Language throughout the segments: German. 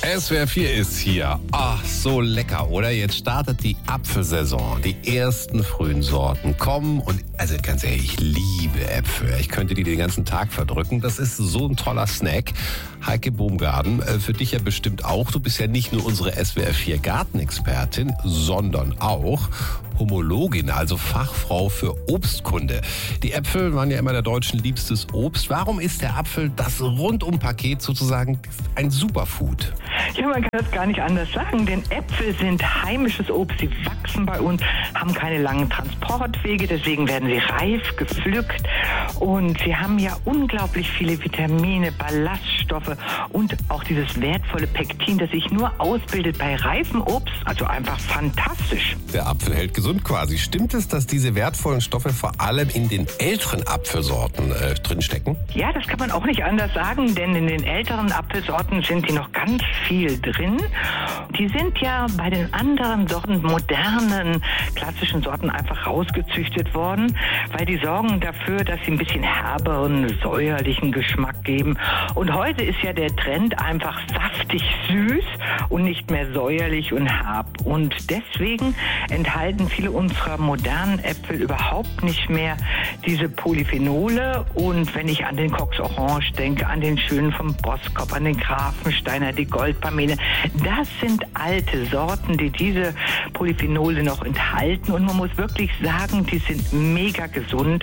SWR 4 ist hier. Ach, so lecker, oder? Jetzt startet die Apfelsaison. Die ersten frühen Sorten kommen und, also ganz ehrlich, ich liebe Äpfel. Ich könnte die den ganzen Tag verdrücken. Das ist so ein toller Snack. Heike Baumgarten, für dich ja bestimmt auch. Du bist ja nicht nur unsere SWR 4 Gartenexpertin, sondern auch Homologin, also Fachfrau für Obstkunde. Die Äpfel waren ja immer der Deutschen liebstes Obst. Warum ist der Apfel, das Rundumpaket sozusagen, ein Superfood? Ja, man kann das gar nicht anders sagen, denn Äpfel sind heimisches Obst. Sie wachsen bei uns, haben keine langen Transportwege, deswegen werden sie reif gepflückt. Und sie haben ja unglaublich viele Vitamine, Ballaststoffe und auch dieses wertvolle Pektin, das sich nur ausbildet bei reifem Obst. Also einfach fantastisch. Der Apfel hält gesund quasi. Stimmt es, dass diese wertvollen Stoffe vor allem in den älteren Apfelsorten drinstecken? Ja, das kann man auch nicht anders sagen, denn in den älteren Apfelsorten sind die noch ganz viel drin. Die sind ja bei den anderen Sorten, modernen, klassischen Sorten einfach rausgezüchtet worden, weil die sorgen dafür, dass sie ein bisschen herberen, säuerlichen Geschmack geben. Und heute ist ja der Trend einfach saftig süß und nicht mehr säuerlich und herb. Und deswegen enthalten viele unserer modernen Äpfel überhaupt nicht mehr diese Polyphenole. Und wenn ich an den Cox Orange denke, an den schönen vom Boskop, an den Grafensteiner, die Goldpamene, das sind alte Sorten, die diese Polyphenole noch enthalten. Und man muss wirklich sagen, die sind mega gesund.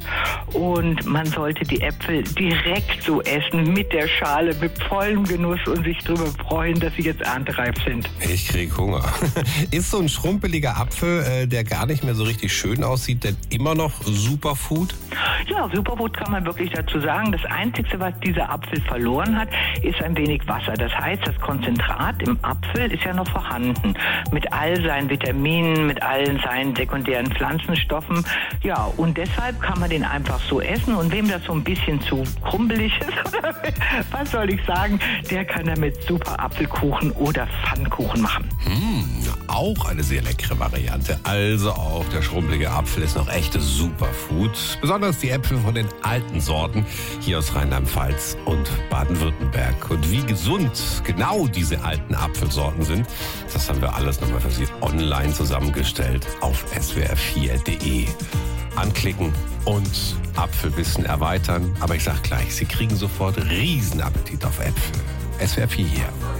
Und man sollte die Äpfel direkt so essen, mit der Schale, mit vollem Genuss und sich darüber freuen, dass sie jetzt erntereif sind. Ich krieg Hunger. Ist so ein schrumpeliger Apfel, der gar nicht mehr so richtig schön aussieht, denn immer noch Superfood? Ja, Superfood kann man wirklich dazu sagen. Das Einzige, was dieser Apfel verloren hat, ist ein wenig Wasser. Das heißt, das Konzentrat im Apfel ist ja noch vorhanden. Mit all seinen Vitaminen, mit allen seinen sekundären Pflanzenstoffen. Ja, und deshalb kann man den einfach so essen. Und wem das so ein bisschen zu krumpelig ist, was soll ich sagen, der kann damit super Apfelkuchen oder Pfannkuchen machen. Auch eine sehr leckere Variante. Also auch der schrumpelige Apfel ist noch echtes Superfood. Besonders die Äpfel von den alten Sorten hier aus Rheinland-Pfalz und Baden-Württemberg. Und wie gesund genau diese alten Apfelsorten sind, das haben wir alles nochmal für Sie online zusammengestellt auf swr4.de. Anklicken und Apfelwissen erweitern. Aber ich sag gleich, Sie kriegen sofort Riesenappetit auf Äpfel. SWR 4 hier.